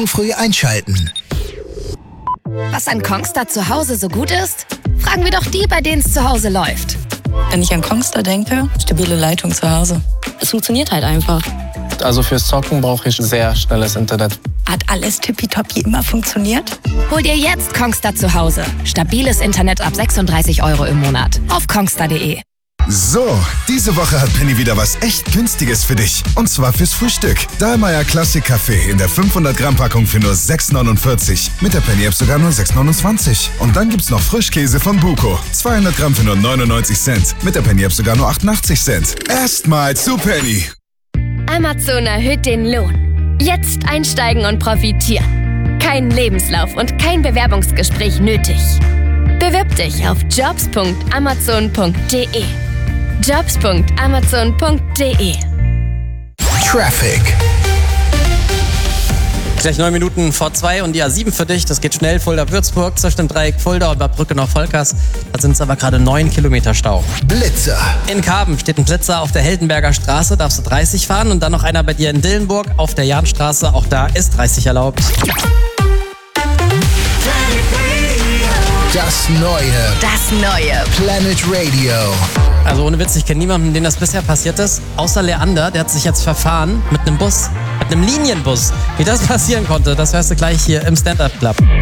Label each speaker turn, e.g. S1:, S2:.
S1: morgen früh einschalten.
S2: Was an Kongstar zu Hause so gut ist? Fragen wir doch die, bei denen es zu Hause läuft.
S3: Wenn ich an Kongstar denke, stabile Leitung zu Hause. Es funktioniert halt einfach.
S4: Also fürs Zocken brauche ich sehr schnelles Internet.
S3: Hat alles tippitoppi immer funktioniert?
S2: Hol dir jetzt Kongstar zu Hause. Stabiles Internet ab 36 € im Monat. Auf kongstar.de.
S5: So, diese Woche hat Penny wieder was echt Günstiges für dich. Und zwar fürs Frühstück. Dahlmeier Classic Kaffee in der 500-Gramm-Packung für nur 6,49. Mit der Penny-App sogar nur 6,29. Und dann gibt's noch Frischkäse von Buko. 200 Gramm für nur 99 Cent. Mit der Penny-App sogar nur 88 Cent. Erstmal zu Penny.
S6: Amazon erhöht den Lohn. Jetzt einsteigen und profitieren. Kein Lebenslauf und kein Bewerbungsgespräch nötig. Bewirb dich auf jobs.amazon.de. jobs.amazon.de.
S1: Traffic.
S7: Gleich 9 Minuten vor 2 und die A7 für dich. Das geht schnell. Fulda-Würzburg zwischen dem Dreieck Fulda und bei Brücke nach Volkers. Da sind es aber gerade 9 Kilometer Stau.
S1: Blitzer.
S7: In Karben steht ein Blitzer auf der Heldenberger Straße. Darfst du 30 fahren. Und dann noch einer bei dir in Dillenburg auf der Jahnstraße. Auch da ist 30 erlaubt.
S1: Das neue Planet Radio.
S7: Also ohne Witz, ich kenne niemanden, dem das bisher passiert ist. Außer Leander, der hat sich jetzt verfahren mit einem Bus. Mit einem Linienbus. Wie das passieren konnte, das hörst du gleich hier im Stand-Up Club.